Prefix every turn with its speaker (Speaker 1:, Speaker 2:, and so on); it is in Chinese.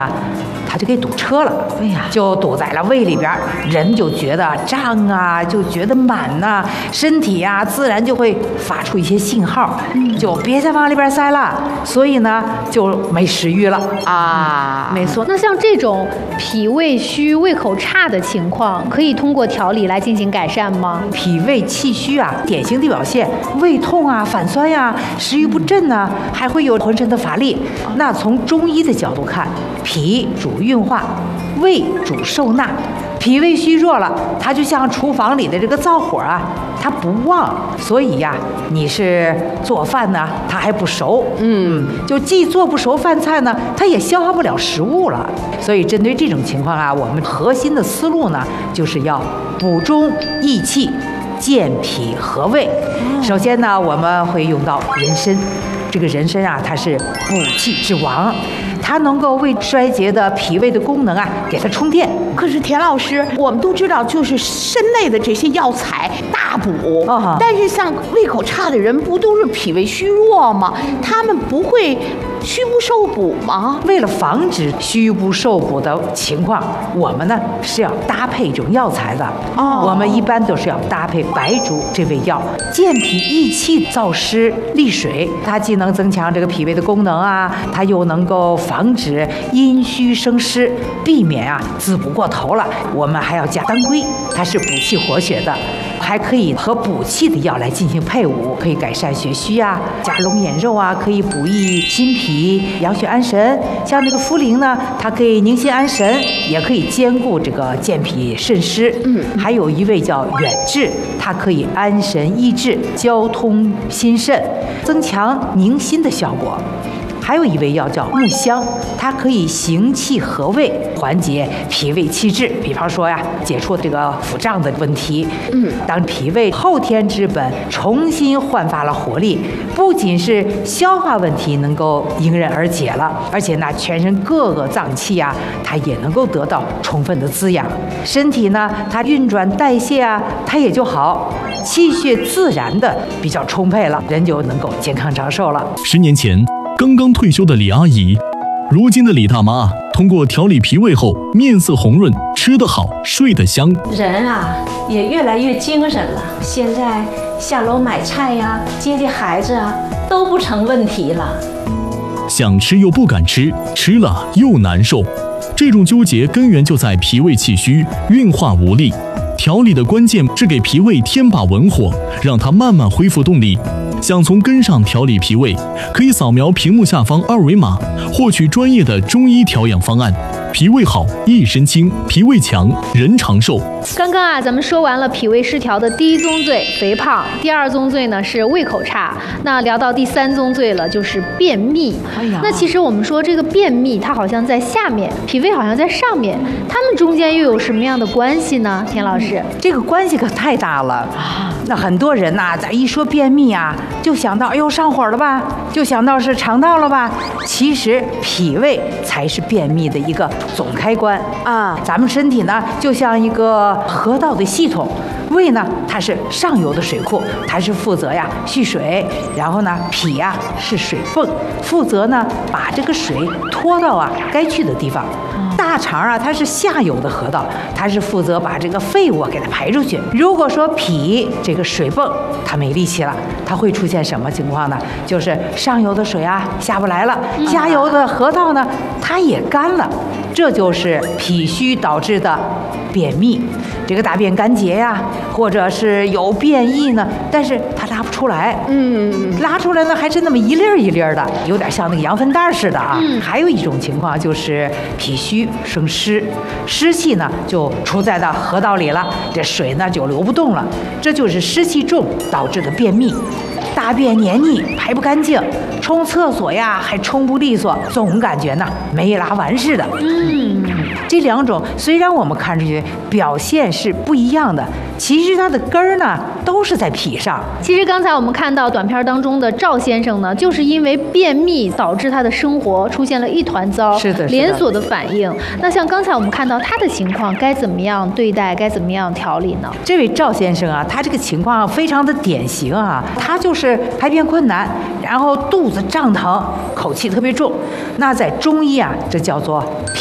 Speaker 1: 他就给堵车了，
Speaker 2: 哎呀，
Speaker 1: 就堵在了胃里边，人就觉得胀啊，就觉得满呐，身体啊自然就会发出一些信号，就别再往里边塞了，所以呢就没食欲了啊。
Speaker 2: 没错。那像这种脾胃虚、胃口差的情况，可以通过调理来进行改善吗？
Speaker 1: 脾胃气虚啊，典型的表现胃痛啊、反酸呀、食欲不振呐，还会有浑身的乏力。那从中医的角度看，脾主运化，胃主受纳。脾胃虚弱了，它就像厨房里的这个灶火啊，它不旺，所以呀，你是做饭呢，它还不熟，就既做不熟饭菜呢，它也消化不了食物了。所以针对这种情况啊，我们核心的思路呢，就是要补中益气，健脾和胃。首先呢，我们会用到人参。这个人参啊，它是补气之王，它能够为衰竭的脾胃的功能啊，给它充电。
Speaker 3: 可是田老师，我们都知道，就是参类的这些药材大补，但是像胃口差的人，不都是脾胃虚弱吗？他们不会虚不受补吗？
Speaker 1: 为了防止虚不受补的情况，我们呢是要搭配这种药材的。我们一般都是要搭配白术这味药，健脾益气、燥湿利水，它既能增强这个脾胃的功能啊，它又能够防止阴虚生湿，避免啊滋补过头了。我们还要加当归，它是补气活血的，还可以和补气的药来进行配伍，可以改善血虚啊，加龙眼肉啊，可以补益心脾、养血安神。像那个茯苓呢，它可以宁心安神，也可以兼顾这个健脾渗湿。还有一味叫远志，它可以安神益智、交通心肾，增强宁心的效果。还有一味药叫木香，它可以行气和胃，缓解脾胃气滞。比方说呀，解除这个腹胀的问题。当脾胃后天之本重新焕发了活力，不仅是消化问题能够迎刃而解了，而且呢，全身各个脏器啊，它也能够得到充分的滋养。身体呢，它运转代谢啊，它也就好，气血自然的比较充沛了，人就能够健康长寿了。
Speaker 4: 10年前刚刚退休的李阿姨，如今的李大妈通过调理脾胃后，面色红润，吃得好，睡得香，
Speaker 5: 人啊也越来越精神了。现在下楼买菜呀、接孩子啊都不成问题了。
Speaker 4: 想吃又不敢吃，吃了又难受，这种纠结根源就在脾胃气虚，运化无力。调理的关键是给脾胃添把文火，让它慢慢恢复动力。想从根上调理脾胃，可以扫描屏幕下方2维码，获取专业的中医调养方案。脾胃好，一身轻；脾胃强，人长寿。
Speaker 2: 刚刚啊，咱们说完了脾胃失调的第一宗罪肥胖，第二宗罪呢是胃口差，那聊到第三宗罪了，就是便秘。那其实我们说这个便秘，它好像在下面，脾胃好像在上面，它们中间又有什么样的关系呢？田老师，
Speaker 1: 这个关系可太大了啊！那很多人呐，咱一说便秘啊，就想到哎呦上火了吧，就想到是肠道了吧。其实脾胃才是便秘的一个总开关啊。咱们身体呢，就像一个河道的系统，胃呢它是上游的水库，它是负责呀蓄水，然后呢脾呀是水泵，负责呢把这个水拖到啊该去的地方。大肠啊，它是下游的河道，它是负责把这个废物给它排出去。如果说脾这个水泵它没力气了，它会出现什么情况呢？就是上游的水啊下不来了，下游的河道呢它也干了，这就是脾虚导致的便秘。这个大便干结呀，或者是有便意呢，但是它拉不出来，拉出来呢还是那么一粒儿一粒儿的，有点像那个羊粪蛋似的啊。还有一种情况就是脾虚生湿，湿气呢就出在到河道里了，这水呢就流不动了，这就是湿气重导致的便秘。大便黏腻排不干净，冲厕所呀还冲不利索，总感觉呢没拉完似的。 这两种虽然我们看上去表现是不一样的，其实它的根儿呢都是在脾上。
Speaker 2: 其实刚才我们看到短片当中的赵先生呢，就是因为便秘导致他的生活出现了一团糟，
Speaker 1: 是的，
Speaker 2: 连锁的反应。那像刚才我们看到他的情况，该怎么样对待，该怎么样调理呢？
Speaker 1: 这位赵先生啊，他这个情况非常的典型啊，他就是排便困难，然后肚子胀疼，口气特别重。那在中医啊，这叫做